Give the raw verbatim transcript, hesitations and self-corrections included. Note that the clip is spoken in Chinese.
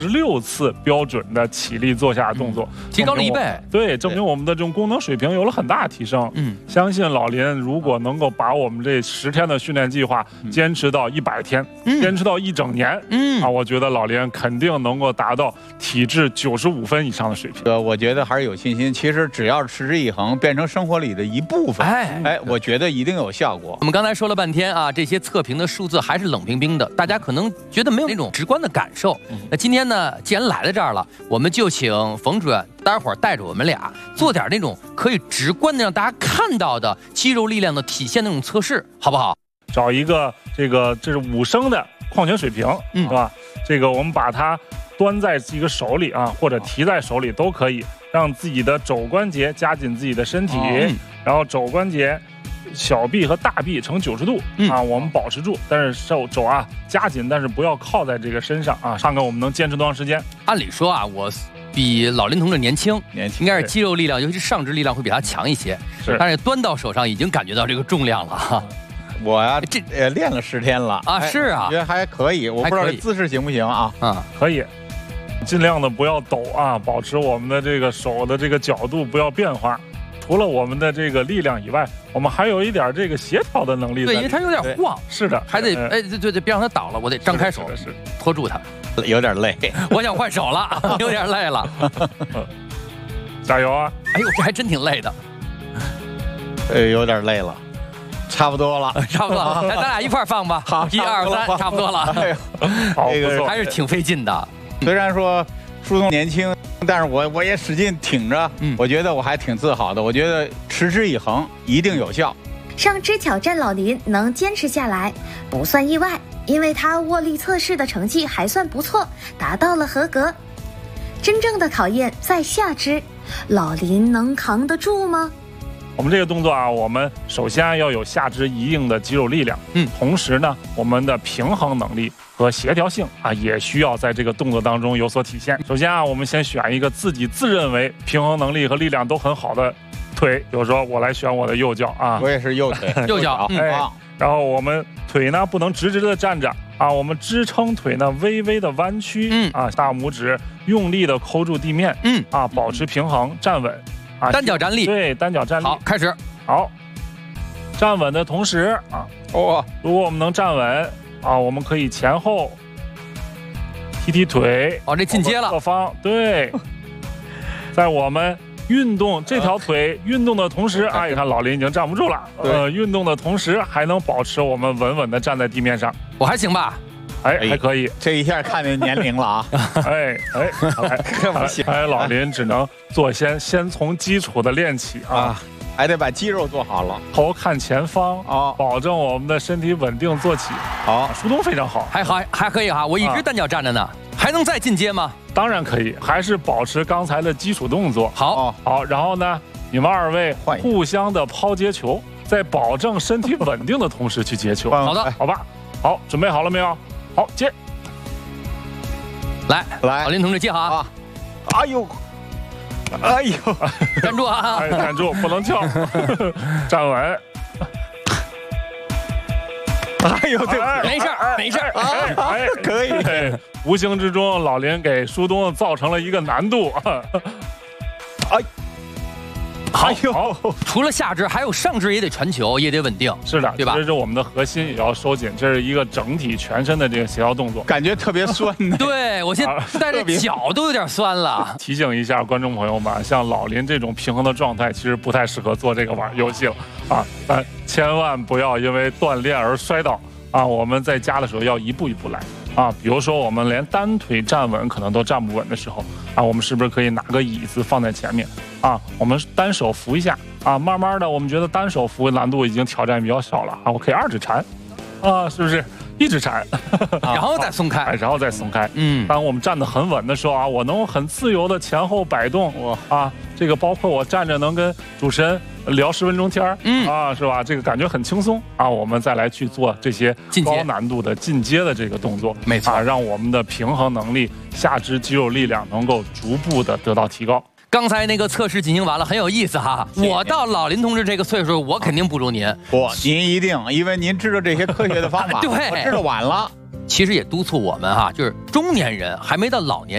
六次标准的起立坐下动作， 嗯、提高了一倍。 对，证明我们的这种功能水平有了很大提升。嗯，相信老林如果能够把我们这十天的训练计划坚持到一百天，嗯、坚持到一整年，嗯啊，我觉得老林肯定能够达到体质九十五分以上的水平。 呃，我觉得还是有信心。其实只要持之以恒，变成生活里的一部分，哎哎，我觉得一定有效果。 我们刚才说了半天啊，这些测评的数字还是冷冰冰的，大家可能觉得没有那种直观的感受。嗯、那今天呢，既然来到这儿了，我们就请冯主任待会儿带着我们俩做点那种可以直观的让大家看到的肌肉力量的体现那种测试，好不好？ 找一个这个这是五升的矿泉水瓶，嗯，是吧？这个我们把它端在一个手里啊，或者提在手里都可以，让自己的肘关节夹紧自己的身体，嗯、然后肘关节。小臂和大臂成九十度、嗯、啊，我们保持住，但是手肘啊夹紧，但是不要靠在这个身上啊，看看我们能坚持多长时间。 按理说啊，我比老林同志年轻，年轻应该是肌肉力量，尤其是上肢力量会比他强一些。是，但是端到手上已经感觉到这个重量了哈。 我呀、啊，这呃练了十天了啊，是啊， 我觉得还可以，我不知道这姿势行不行啊？ 啊，可以，尽量的不要抖啊，保持我们的这个手的这个角度不要变化。除了我们的这个力量以外，我们还有一点这个协调的能力。 对，因为它有点晃。 是的， 还得哎，对对对，别让它倒了，我得张开手， 是拖住它。 有点累， 我想换手了，有点累了。 加油啊！ 哎呦，这还真挺累的。 呃，有点累了，差不多了， 差不多了。来，咱俩一块放吧。 好， 一二三，差不多了。哎呦， 好， 这个还是挺费劲的。 虽然说舒东年轻。但是我我也使劲挺着，嗯，我觉得我还挺自豪的。我觉得持之以恒一定有效。 上肢挑战老林能坚持下来，不算意外，因为他握力测试的成绩还算不错，达到了合格。真正的考验在下肢，老林能扛得住吗？ 我们这个动作啊，我们首先要有下肢一定的肌肉力量，嗯，同时呢，我们的平衡能力和协调性啊，也需要在这个动作当中有所体现。首先啊，我们先选一个自己自认为平衡能力和力量都很好的腿，比如说我来选我的右脚啊， 我也是右腿， 右脚， 哎，然后我们腿呢不能直直的站着啊，我们支撑腿呢微微的弯曲，嗯啊，大拇指用力的抠住地面，嗯啊，保持平衡，站稳。啊， 单脚站立， 对，单脚站立。 好，开始。 好，站稳的同时啊，哦，如果我们能站稳啊，我们可以前后踢踢腿。 哦，这进阶了。 侧方对，在我们运动这条腿运动的同时啊，你看老林已经站不住了。呃，运动的同时还能保持我们稳稳的站在地面上。 我还行吧？ 哎，还可以。 这一下看见年龄了啊！ 哎哎，哎，老林只能做先先从基础的练起啊， 还得把肌肉做好了。 头看前方啊，保证我们的身体稳定做起。好，舒东非常好， 还好还可以哈，我一直单脚站着呢，还能再进阶吗？ 当然可以，还是保持刚才的基础动作。 好， 好，然后呢，你们二位互相的抛接球，在保证身体稳定的同时去接球。 好的， 好吧，好，准备好了没有？好，接， 来来， 老林同志接好啊！ 哎呦，哎呦， 站住啊！ 哎，站住，不能跳，站稳。 哎呦，对， 没事儿，没事儿， 哎哎， 可以。 无形之中，老林给舒东造成了一个难度。 哎。哎呦，除了下肢，还有上肢也得传球，也得稳定。 是的， 对吧？ 这是我们的核心也要收紧，这是一个整体全身的这个协调动作， 感觉特别酸呢。 对，我现在带着脚都有点酸了。 提醒一下观众朋友们，像老林这种平衡的状态，其实不太适合做这个玩游戏了啊！但千万不要因为锻炼而摔倒啊！我们在家的时候要一步一步来。啊，比如说我们连单腿站稳可能都站不稳的时候，啊，我们是不是可以拿个椅子放在前面？啊，我们单手扶一下，啊，慢慢的我们觉得单手扶难度已经挑战比较小了，啊，我可以二指缠，啊，是不是？一直缠， 然后再松开， 然后再松开。嗯，当我们站得很稳的时候啊，我能很自由的前后摆动，我啊，这个包括我站着能跟主持人聊十分钟天儿，嗯啊，是吧？这个感觉很轻松啊。我们再来去做这些高难度的进阶的这个动作， 没错， 啊，让我们的平衡能力、下肢肌肉力量能够逐步的得到提高。 刚才那个测试进行完了，很有意思哈。我到老林同志这个岁数，我肯定不如您。 不，您一定，因为您知道这些科学的方法， 对， 我知道晚了。 其实也督促我们哈，就是中年人还没到老年。